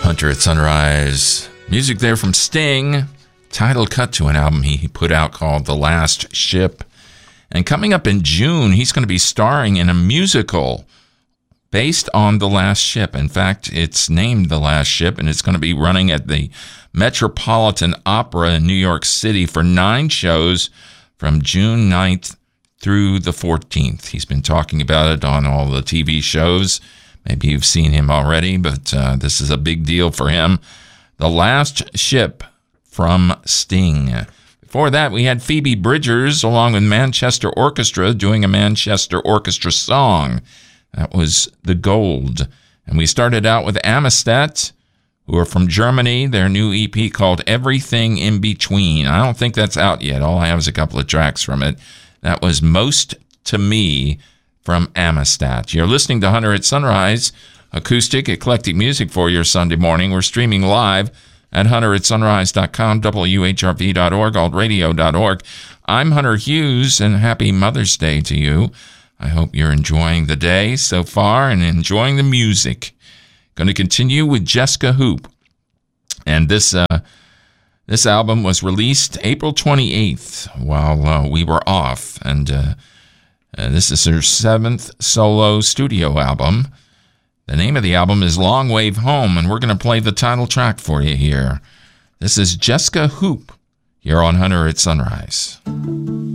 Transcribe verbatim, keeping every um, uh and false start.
Hunter at Sunrise. Music there from Sting. Title cut to an album he put out called The Last Ship. And coming up in June, he's going to be starring in a musical based on The Last Ship. In fact, it's named The Last Ship, and it's going to be running at the Metropolitan Opera in New York City for nine shows from June ninth through the fourteenth. He's been talking about it on all the T V shows. Maybe you've seen him already, but uh, this is a big deal for him. The Last Ship from Sting. Before that, we had Phoebe Bridgers along with Manchester Orchestra doing a Manchester Orchestra song. That was The Gold. And we started out with Amistad, who are from Germany, their new E P called Everything in Between. I don't think that's out yet. All I have is a couple of tracks from it. That was Most to Me from Amistad. You're listening to Hunter at Sunrise, acoustic, eclectic music for your Sunday morning. We're streaming live at hunter at sunrise dot com, W H R V dot org, alt radio dot org. I'm Hunter Hughes, and happy Mother's Day to you. I hope you're enjoying the day so far and enjoying the music. Going to continue with Jessica Hoop. And this uh, this album was released April twenty-eighth while uh, we were off. And uh, uh, this is her seventh solo studio album. The name of the album is Long Wave Home, and we're going to play the title track for you here. This is Jessica Hoop here on Hunter at Sunrise.